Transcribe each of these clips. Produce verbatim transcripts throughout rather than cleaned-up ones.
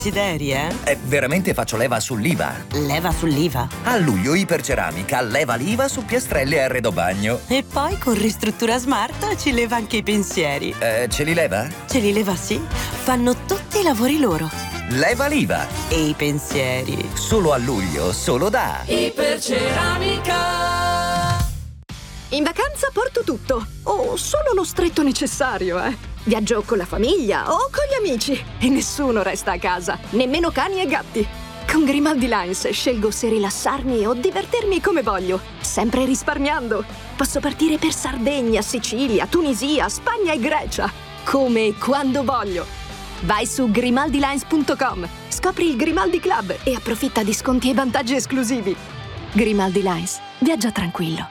desideri, eh? Eh, veramente faccio leva sull'I V A. Leva sull'I V A. A luglio Iperceramica leva l'I V A su piastrelle e arredo bagno. E poi con Ristruttura Smart ci leva anche i pensieri. Eh, ce li leva? Ce li leva, sì. Fanno tutti i lavori loro. Leva l'I V A. E i pensieri. Solo a luglio, solo da Iperceramica. In vacanza porto tutto, o solo lo stretto necessario, eh. Viaggio con la famiglia o con gli amici e nessuno resta a casa, nemmeno cani e gatti. Con Grimaldi Lines scelgo se rilassarmi o divertirmi come voglio, sempre risparmiando. Posso partire per Sardegna, Sicilia, Tunisia, Spagna e Grecia, come e quando voglio. Vai su grimaldi lines punto com, scopri il Grimaldi Club e approfitta di sconti e vantaggi esclusivi. Grimaldi Lines, viaggia tranquillo.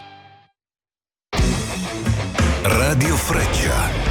Radio Freccia.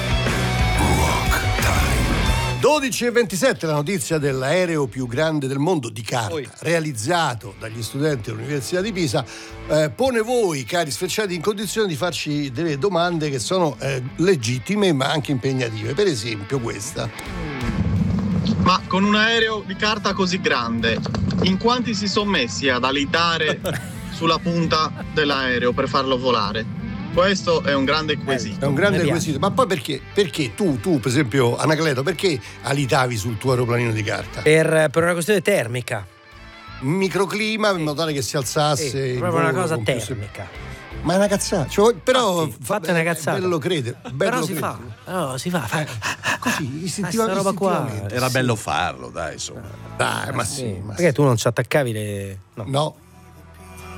dodici e ventisette, la notizia dell'aereo più grande del mondo di carta, Oi. realizzato dagli studenti dell'Università di Pisa, eh, pone voi, cari sfrecciati, in condizione di farci delle domande che sono eh, legittime ma anche impegnative. Per esempio questa. Ma con un aereo di carta così grande, in quanti si sono messi ad alitare sulla punta dell'aereo per farlo volare? Questo è un grande quesito. È un grande quesito. Ma poi perché? Perché tu, tu per esempio, Anacleto, perché alitavi sul tuo aeroplanino di carta? Per, per una questione termica. Microclima, in modo tale che si alzasse. Sì, proprio una cosa termica. Ma è una cazzata. Cioè, però ah, sì, fate una cazzata. Bello crede. Bello però si crede. fa. No, si fa. fa. Così, istintiva, roba qua. Era sì. bello farlo, dai, insomma. Dai, ma sì. sì. Ma perché sì. tu non ci attaccavi le. No. no.